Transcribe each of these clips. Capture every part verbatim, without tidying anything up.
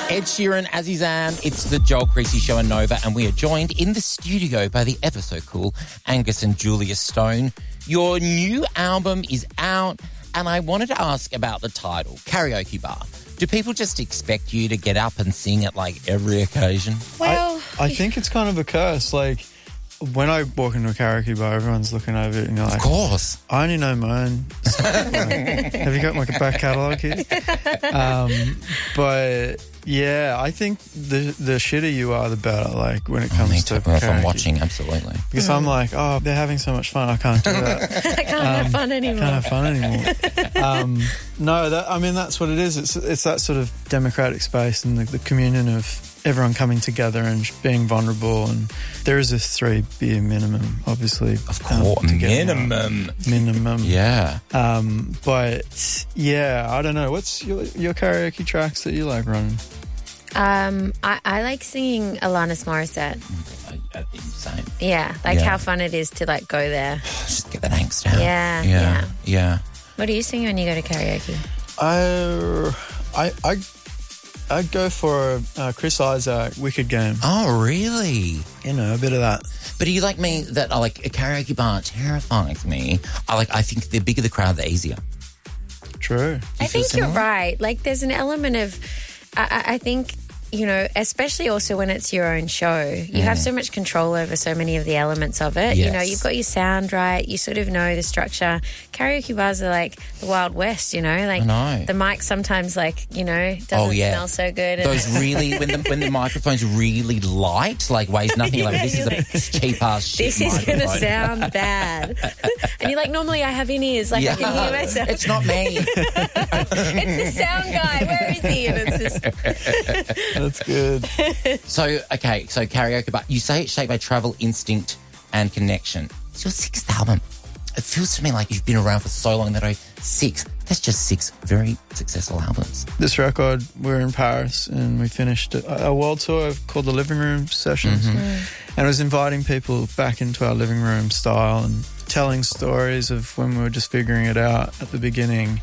Ed Sheeran, Azizan, it's the Joel Creasy Show and Nova, and we are joined in the studio by the ever so cool Angus and Julia Stone. Your new album is out, and I wanted to ask about the title, Karaoke Bar. Do people just expect you to get up and sing at, like, every occasion? Well, I, I think it's kind of a curse. Like, when I walk into a karaoke bar, everyone's looking over it and you're like... Of course. I only know my own stuff. Like, have you got, like, a back catalogue here? Um, but... Yeah, I think the the shitter you are, the better, like, when it comes oh, to karaoke. If I'm karaoke. watching, absolutely. Because mm. I'm like, oh, they're having so much fun, I can't do that. I can't um, have fun anymore. I can't have fun anymore. um, no, that, I mean, that's what it is. It's it's that sort of democratic space and the, the communion of everyone coming together and being vulnerable. And there is a three beer minimum, obviously. Of course, um, minimum. Minimum. Yeah. Um, but, yeah, I don't know. What's your, your karaoke tracks that you like running? Um, I, I like singing Alanis Morissette. Same. Yeah, like yeah. how fun it is to, like, go there. Just get that angst out. Yeah, yeah, yeah. Yeah. What do you sing when you go to karaoke? Uh, I, I, I'd go for uh, Chris Isaak, Wicked Game. Oh, really? You know, a bit of that. But are you like me that, uh, like, a karaoke bar terrifies me? I like. I think the bigger the crowd, the easier. True. I think you're right. Like, there's an element of, I, I think, you know, especially also when it's your own show, you mm. have so much control over so many of the elements of it. Yes. You know, you've got your sound right. You sort of know the structure. Karaoke bars are like the Wild West, you know. Like, I know. The mic sometimes, like, you know, doesn't oh, yeah. smell so good. Those really, when the, when the microphone's really light, like, weighs nothing, yeah, like, this is like, a cheap-ass shit This is going to sound bad. And you're like, normally I have in-ears, like, yeah. I can hear myself. It's not me. It's the sound guy. Where is he? And it's just... That's good. So, okay, so karaoke bar. You say it's shaped by travel, instinct, and connection. It's your sixth album. It feels to me like you've been around for so long that I six. That's just six very successful albums. This record, we're in Paris and we finished a, a world tour called the Living Room Sessions. Mm-hmm. Mm. And it was inviting people back into our living room style and telling stories of when we were just figuring it out at the beginning.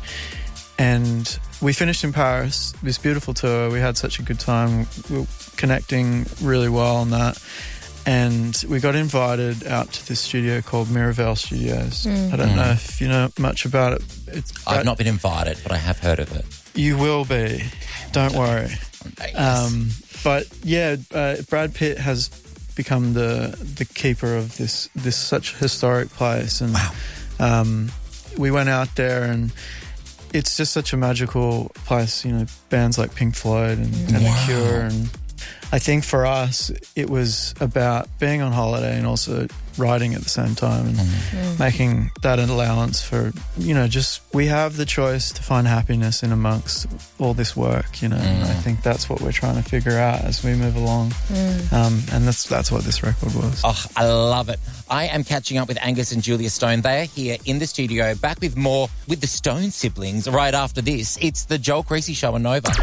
And we finished in Paris, this beautiful tour. We had such a good time. We were connecting really well on that. And we got invited out to this studio called Miraval Studios. Mm. I don't know if you know much about it. It's I've not been invited, but I have heard of it. You will be. Don't worry. Um, but, yeah, uh, Brad Pitt has become the the keeper of this, this such historic place. And wow. um, we went out there and... It's just such a magical place, you know, bands like Pink Floyd and, and wow. The Cure. And I think for us, it was about being on holiday and also writing at the same time and mm. making that an allowance for, you know, just we have the choice to find happiness in amongst all this work, you know. Mm. I think that's what we're trying to figure out as we move along. Mm. Um, and that's that's what this record was. Oh, I love it. I am catching up with Angus and Julia Stone. They are here in the studio, back with more with the Stone siblings right after this. It's the Joel Creasy Show on Nova.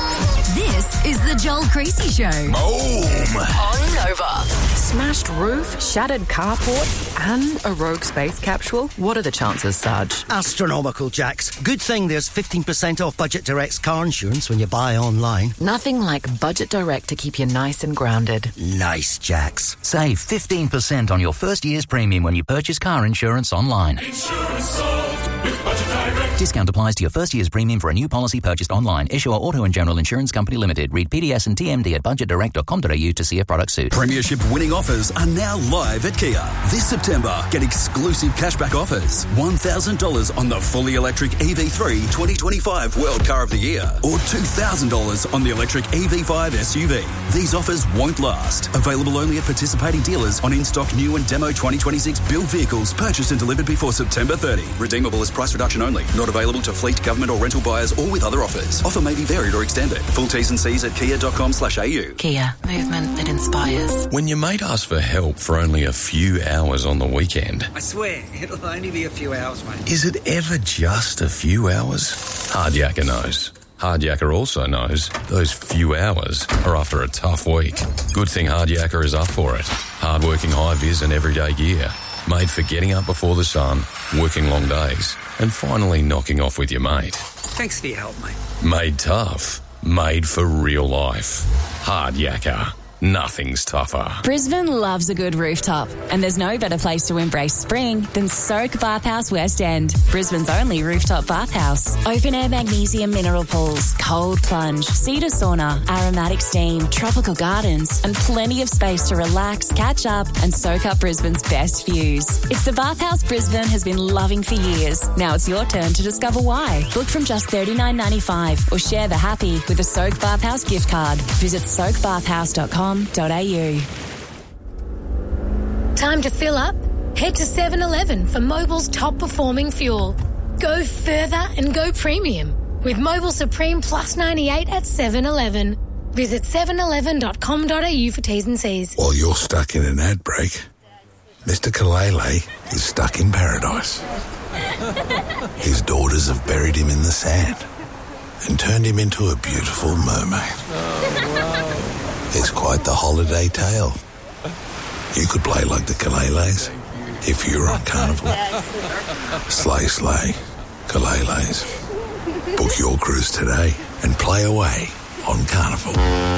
This is the Joel Creasy Show. Boom! On Nova. Smashed roof, shattered carport, and a rogue space capsule. What are the chances, Sarge? Astronomical, Jax. Good thing there's fifteen percent off Budget Direct's car insurance when you buy online. Nothing like Budget Direct to keep you nice and grounded. Nice, Jax. Save fifteen percent on your first year's premium when you purchase car insurance online. Insurance solved with Budget Direct. Discount applies to your first year's premium for a new policy purchased online. Issuer Auto and General Insurance Company Limited. Read P D S and T M D at budget direct dot com dot a u to see a product suit. Premiership winning offers are now live at Kia. This September, get exclusive cashback offers. one thousand dollars on the fully electric E V three twenty twenty-five World Car of the Year or two thousand dollars on the electric E V five S U V. These offers won't last. Available only at participating dealers on in-stock new and demo twenty twenty-six build vehicles purchased and delivered before September thirtieth. Redeemable as price reduction only. Not available to fleet, government or rental buyers or with other offers. Offer may be varied or extended. Full T's and C's at kia dot com slash a u. Kia. Movement that inspires. When your mate asks for help for only a few hours on the weekend... I swear, it'll only be a few hours, mate. Is it ever just a few hours? Hardyacker knows. Hardyacker also knows those few hours are after a tough week. Good thing Hardyacker is up for it. Hardworking high-vis and everyday gear. Made for getting up before the sun, working long days, and finally knocking off with your mate. Thanks for your help, mate. Made tough Made for real life. Hard Yakka. Nothing's tougher. Brisbane loves a good rooftop, and there's no better place to embrace spring than Soak Bathhouse West End, Brisbane's only rooftop bathhouse. Open air magnesium mineral pools, cold plunge, cedar sauna, aromatic steam, tropical gardens, and plenty of space to relax, catch up, and soak up Brisbane's best views. It's the bathhouse Brisbane has been loving for years. Now it's your turn to discover why. Book from just thirty-nine ninety-five or share the happy with a Soak Bathhouse gift card. Visit soak bathhouse dot com. .au. Time to fill up? Head to seven eleven for Mobil's top performing fuel. Go further and go premium with Mobil Supreme Plus ninety-eight at seven eleven. Visit seven eleven dot com dot a u for T's and C's. While you're stuck in an ad break, Mister Kalele is stuck in paradise. His daughters have buried him in the sand and turned him into a beautiful mermaid. Oh, wow. It's quite the holiday tale. You could play like the Kaleles if you were on Carnival. Slay, slay, Kaleles. Book your cruise today and play away on Carnival.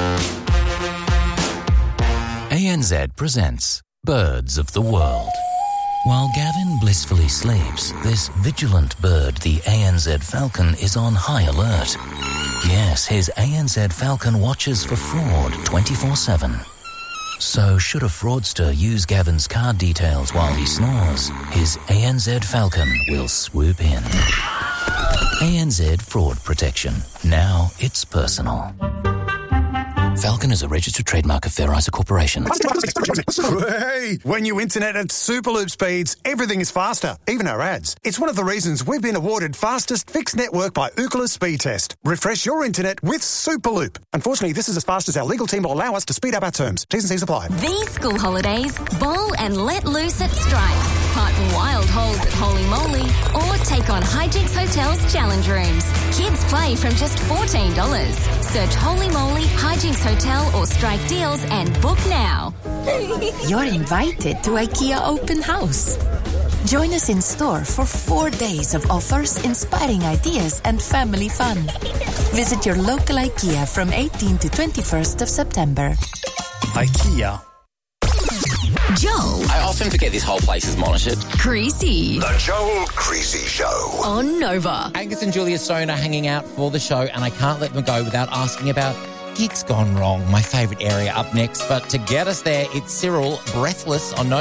A N Z presents Birds of the World. While Gavin blissfully sleeps, this vigilant bird, the A N Z falcon, is on high alert. Yes, his A N Z falcon watches for fraud twenty-four seven. So should a fraudster use Gavin's card details while he snores, his A N Z falcon will swoop in. A N Z Fraud Protection. Now it's personal. Falcon is a registered trademark of Fair Isa Corporation. Hey, when you internet at Superloop speeds, everything is faster, even our ads. It's one of the reasons we've been awarded fastest fixed network by Ookla Speed Test. Refresh your internet with Superloop. Unfortunately, this is as fast as our legal team will allow us to speed up our terms. T's and C's apply. These school holidays, bowl and let loose at Strike. Pipe wild holes at Holy Moly or take on Hijinks Hotel's challenge rooms. Kids play from just fourteen dollars. Search Holy Moly, Hijinks Hotel or Strike deals and book now. You're invited to IKEA Open House. Join us in store for four days of offers, inspiring ideas and family fun. Visit your local IKEA from eighteenth to twenty-first of September. IKEA. Joel. I often forget this whole place is monitored. Creasy. The Joel Creasy Show. On Nova. Angus and Julia Stone are hanging out for the show, and I can't let them go without asking about Gigs Gone Wrong, my favourite area up next. But to get us there, it's Cyril, Breathless on Nova.